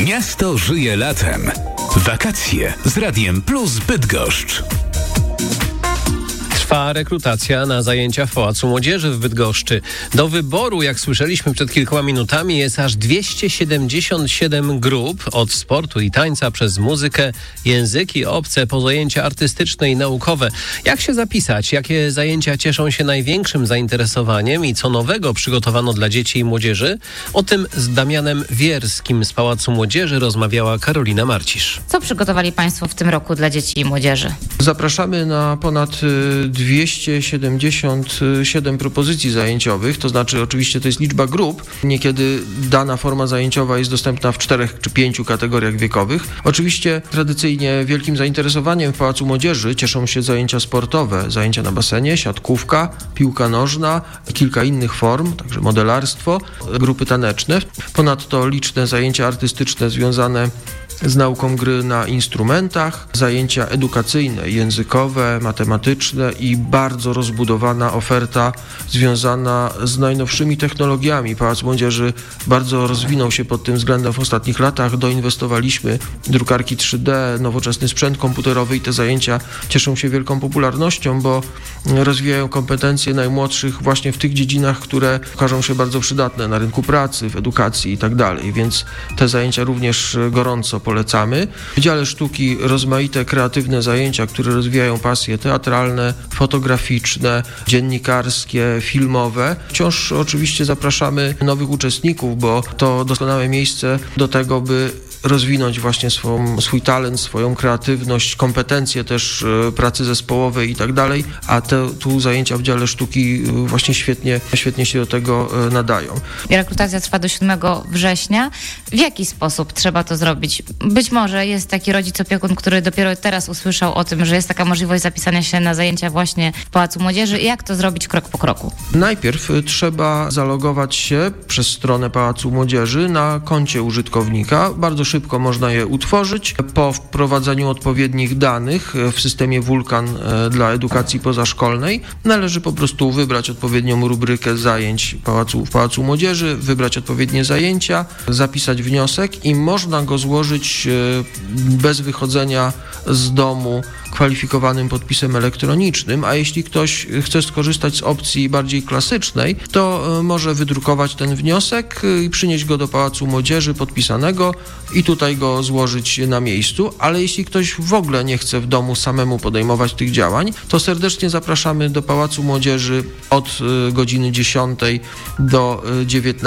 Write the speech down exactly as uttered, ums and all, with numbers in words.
Miasto żyje latem. Wakacje z Radiem Plus Bydgoszcz. Trwa rekrutacja na zajęcia w Pałacu Młodzieży w Bydgoszczy. Do wyboru, jak słyszeliśmy przed kilkoma minutami, jest aż dwieście siedemdziesiąt siedem grup, od sportu i tańca przez muzykę, języki obce, po zajęcia artystyczne i naukowe. Jak się zapisać? Jakie zajęcia cieszą się największym zainteresowaniem i co nowego przygotowano dla dzieci i młodzieży? O tym z Damianem Wierskim z Pałacu Młodzieży rozmawiała Karolina Marcisz. Co przygotowali Państwo w tym roku dla dzieci i młodzieży? Zapraszamy na ponad dwieście siedemdziesiąt siedem propozycji zajęciowych, to znaczy oczywiście to jest liczba grup. Niekiedy dana forma zajęciowa jest dostępna w czterech czy pięciu kategoriach wiekowych. Oczywiście tradycyjnie wielkim zainteresowaniem w Pałacu Młodzieży cieszą się zajęcia sportowe, zajęcia na basenie, siatkówka, piłka nożna i kilka innych form, także modelarstwo, grupy taneczne. Ponadto liczne zajęcia artystyczne związane z nauką gry na instrumentach, zajęcia edukacyjne, językowe, matematyczne i bardzo rozbudowana oferta związana z najnowszymi technologiami. Pałac Młodzieży bardzo rozwinął się pod tym względem w ostatnich latach. Doinwestowaliśmy drukarki trzy D, nowoczesny sprzęt komputerowy i te zajęcia cieszą się wielką popularnością, bo rozwijają kompetencje najmłodszych właśnie w tych dziedzinach, które okażą się bardzo przydatne na rynku pracy, w edukacji i tak dalej. Więc te zajęcia również gorąco polecamy. W Wydziale Sztuki rozmaite kreatywne zajęcia, które rozwijają pasje teatralne, fotograficzne, dziennikarskie, filmowe. Wciąż oczywiście zapraszamy nowych uczestników, bo to doskonałe miejsce do tego, by rozwinąć właśnie swą, swój talent, swoją kreatywność, kompetencje też pracy zespołowej i tak dalej, a te tu zajęcia w Dziale Sztuki właśnie świetnie, świetnie się do tego nadają. Rekrutacja trwa do siódmego września. W jaki sposób trzeba to zrobić? Być może jest taki rodzic opiekun, który dopiero teraz usłyszał o tym, że jest taka możliwość zapisania się na zajęcia właśnie w Pałacu Młodzieży. Jak to zrobić krok po kroku? Najpierw trzeba zalogować się przez stronę Pałacu Młodzieży na koncie użytkownika. Bardzo szybko można je utworzyć. Po wprowadzeniu odpowiednich danych w systemie Wulkan dla edukacji pozaszkolnej należy po prostu wybrać odpowiednią rubrykę zajęć Pałacu, w Pałacu Młodzieży, wybrać odpowiednie zajęcia, zapisać wniosek i można go złożyć bez wychodzenia z domu kwalifikowanym podpisem elektronicznym, a jeśli ktoś chce skorzystać z opcji bardziej klasycznej, to może wydrukować ten wniosek i przynieść go do Pałacu Młodzieży podpisanego i tutaj go złożyć na miejscu, ale jeśli ktoś w ogóle nie chce w domu samemu podejmować tych działań, to serdecznie zapraszamy do Pałacu Młodzieży od godziny dziesiątej do dziewiętnastej.